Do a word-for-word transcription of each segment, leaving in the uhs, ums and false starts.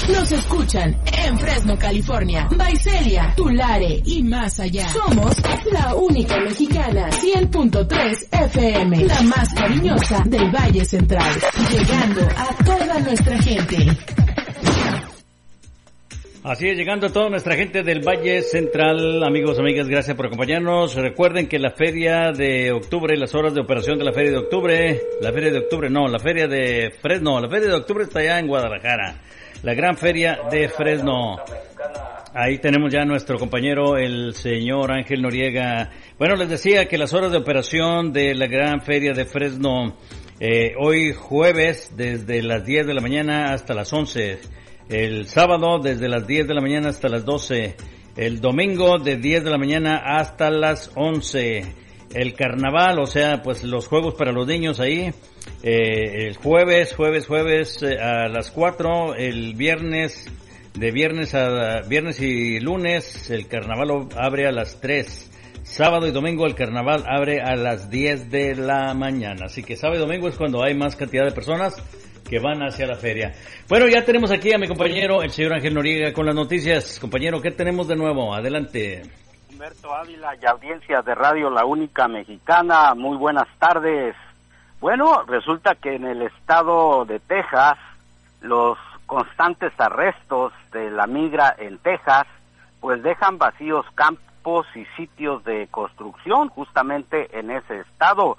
Nos escuchan en Fresno, California, Visalia, Tulare y más allá. Somos la única mexicana, cien punto tres F M, la más cariñosa del Valle Central, llegando a toda nuestra gente. Así es, llegando a toda nuestra gente del Valle Central. Amigos, amigas, gracias por acompañarnos. Recuerden que la feria de octubre, las horas de operación de la feria de octubre, la feria de octubre, no, la feria de Fresno, la feria de octubre está allá en Guadalajara, la gran feria de Fresno. Ahí tenemos ya a nuestro compañero, el señor Ángel Noriega. Bueno, les decía que las horas de operación de la gran feria de Fresno, eh, hoy jueves, desde las diez de la mañana hasta las once. El sábado desde las diez de la mañana hasta las doce, el domingo de diez de la mañana hasta las once, el carnaval, o sea, pues los juegos para los niños ahí, eh, el jueves, jueves, jueves eh, a las cuatro, el viernes, de viernes a viernes y lunes, el carnaval abre a las tres, sábado y domingo el carnaval abre a las diez de la mañana, así que sábado y domingo es cuando hay más cantidad de personas que van hacia la feria. Bueno, ya tenemos aquí a mi compañero, el señor Ángel Noriega, con las noticias. Compañero, ¿qué tenemos de nuevo? Adelante. Humberto Ávila y audiencia de Radio La Única Mexicana, muy buenas tardes. Bueno, resulta que en el estado de Texas, los constantes arrestos de la migra en Texas, pues dejan vacíos campos y sitios de construcción justamente en ese estado.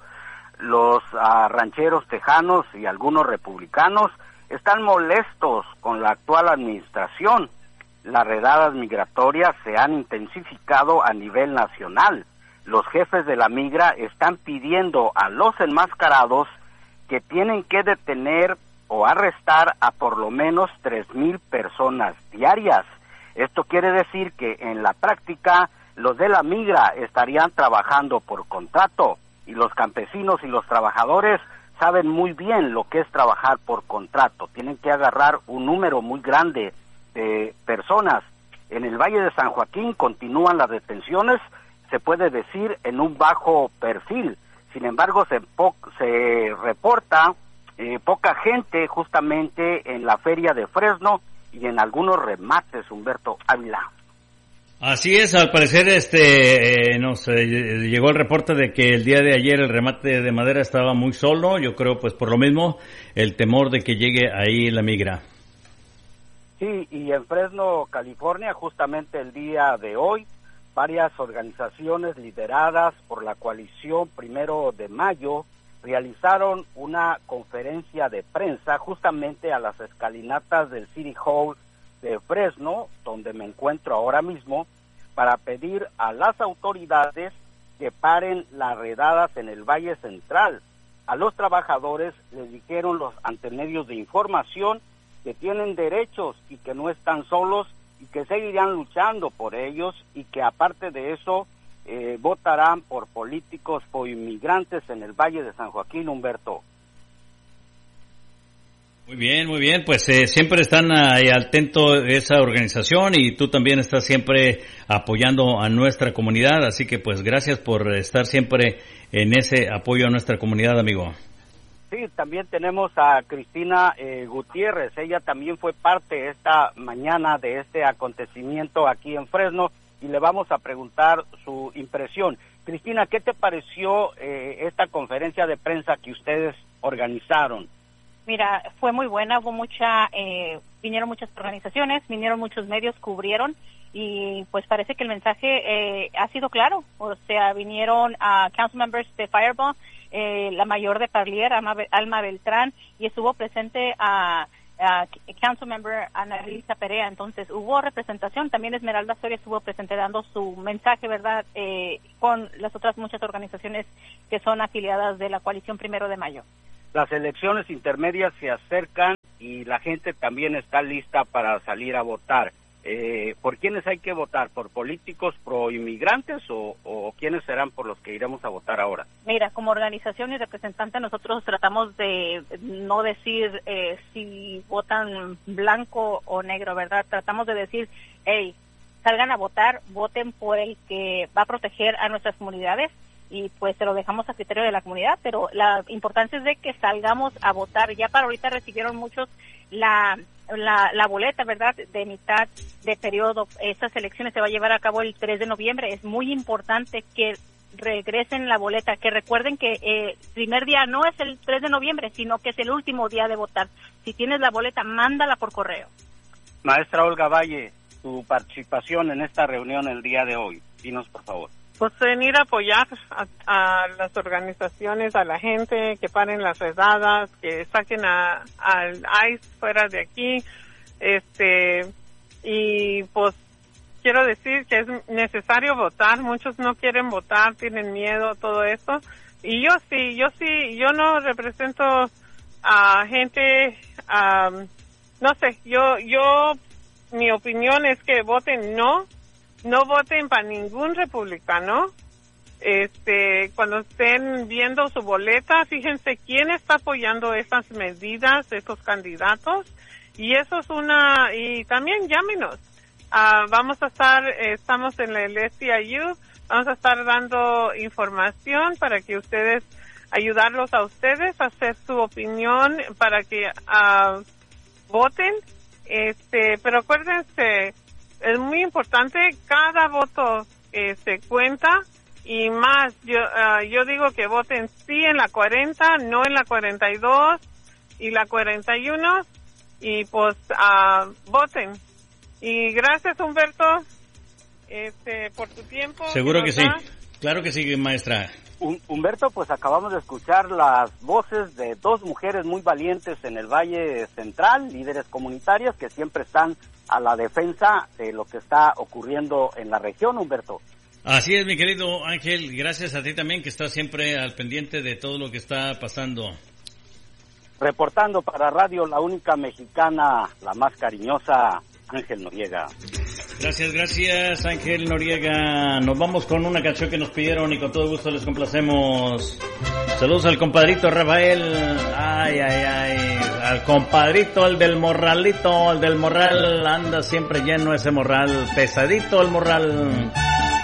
Los uh, rancheros tejanos y algunos republicanos están molestos con la actual administración. Las redadas migratorias se han intensificado a nivel nacional. Los jefes de la migra están pidiendo a los enmascarados que tienen que detener o arrestar a por lo menos tres mil personas diarias. Esto quiere decir que en la práctica los de la migra estarían trabajando por contrato. Y los campesinos y los trabajadores saben muy bien lo que es trabajar por contrato. Tienen que agarrar un número muy grande de personas. En el Valle de San Joaquín continúan las detenciones, se puede decir, en un bajo perfil. Sin embargo, se, po- se reporta eh, poca gente justamente en la feria de Fresno y en algunos remates, Humberto Ávila. Así es, al parecer este eh, nos eh, llegó el reporte de que el día de ayer el remate de madera estaba muy solo. Yo creo, pues por lo mismo, el temor de que llegue ahí la migra. Sí, y en Fresno, California, justamente el día de hoy, varias organizaciones lideradas por la coalición Primero de Mayo realizaron una conferencia de prensa justamente a las escalinatas del City Hall de Fresno, donde me encuentro ahora mismo, para pedir a las autoridades que paren las redadas en el Valle Central. A los trabajadores les dijeron los ante medios de información que tienen derechos y que no están solos y que seguirán luchando por ellos y que aparte de eso eh, votarán por políticos o inmigrantes en el Valle de San Joaquín, Humberto. Muy bien, muy bien, pues eh, siempre están ahí al tanto de esa organización y tú también estás siempre apoyando a nuestra comunidad, así que pues gracias por estar siempre en ese apoyo a nuestra comunidad, amigo. Sí, también tenemos a Cristina eh, Gutiérrez, ella también fue parte esta mañana de este acontecimiento aquí en Fresno y le vamos a preguntar su impresión. Cristina, ¿qué te pareció eh, esta conferencia de prensa que ustedes organizaron? Mira, fue muy buena, hubo mucha, eh, vinieron muchas organizaciones, vinieron muchos medios, cubrieron y pues parece que el mensaje eh, ha sido claro. O sea, vinieron a uh, council members de Fireball, eh, la mayor de Parlier, Alma, Alma Beltrán, y estuvo presente a, a council member Ana Luisa Perea. Entonces hubo representación, también Esmeralda Soria estuvo presente dando su mensaje, ¿verdad?, eh, con las otras muchas organizaciones que son afiliadas de la coalición Primero de Mayo. Las elecciones intermedias se acercan y la gente también está lista para salir a votar. Eh, ¿Por quiénes hay que votar? ¿Por políticos pro-inmigrantes o, o quiénes serán por los que iremos a votar ahora? Mira, como organización y representante nosotros tratamos de no decir eh, si votan blanco o negro, ¿verdad? Tratamos de decir, hey, salgan a votar, voten por el que va a proteger a nuestras comunidades. y pues se lo dejamos a criterio de la comunidad, pero la importancia es de que salgamos a votar. Ya para ahorita recibieron muchos la la, la boleta, ¿verdad?, de mitad de periodo. Estas elecciones se va a llevar a cabo el tres de noviembre. Es muy importante que regresen la boleta, que recuerden que el eh, primer día no es el tres de noviembre, sino que es el último día de votar. Si tienes la boleta, mándala por correo. Maestra Olga Valle, tu participación en esta reunión el día de hoy. Dinos, por favor. Pues venir a apoyar a, a las organizaciones, a la gente, que paren las redadas, que saquen a, al I C E fuera de aquí, este, y pues quiero decir que es necesario votar. Muchos no quieren votar, tienen miedo, todo esto, y yo sí, yo sí, yo no represento a gente, um, no sé, yo, yo, mi opinión es que voten no. No voten para ningún republicano. Este, cuando estén viendo su boleta, fíjense quién está apoyando esas medidas, esos candidatos, y eso es una, y también llámenos. Uh, vamos a estar, eh, estamos en el S I U, vamos a estar dando información para que ustedes, ayudarlos a ustedes a hacer su opinión para que uh, voten. Este, pero acuérdense, es muy importante, cada voto eh, se cuenta, y más, yo uh, yo digo que voten sí en la cuarenta, no en la cuarenta y dos y la cuarenta y uno, y pues uh, voten. Y gracias, Humberto, este, por tu tiempo. Seguro que sí, claro que sí, maestra. Humberto, pues acabamos de escuchar las voces de dos mujeres muy valientes en el Valle Central, líderes comunitarias que siempre están a la defensa de lo que está ocurriendo en la región, Humberto. Así es, mi querido Ángel, gracias a ti también que estás siempre al pendiente de todo lo que está pasando. Reportando para Radio La Única Mexicana, la más cariñosa, Ángel Noriega. Gracias, gracias Ángel Noriega. Nos vamos con una canción que nos pidieron y con todo gusto les complacemos. Saludos al compadrito Rafael. Ay, ay, ay. Al compadrito, el del morralito, el del morral. Anda siempre lleno ese morral. Pesadito el morral.